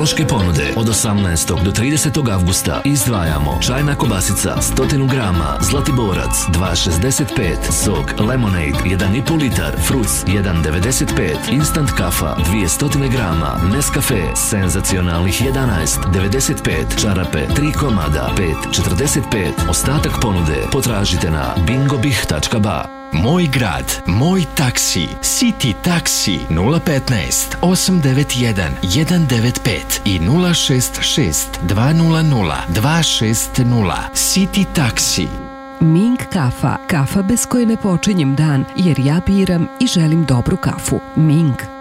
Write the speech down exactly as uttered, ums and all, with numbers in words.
ekološke ponude. Od osamnaestog do tridesetog avgusta izdvajamo čajna kobasica sto grama, Zlatiborac dva šezdeset pet, sok Lemonade jedan i po litar, Fruc jedan devedeset pet, instant kafa dvjesto grama, Nescafe senzacionalnih jedanaest devedeset pet, čarape tri komada pet četrdeset pet. Ostatak ponude potražite na bingobih tačka ba. Moj grad, moj taksi, City Taxi nula petnaest osam devet jedan jedan devet pet i nula šest šest dva nula nula dva šest nula. City Taxi. Ming kafa, kafa bez koje ne počinjem dan, jer ja biram i želim dobru kafu. Ming.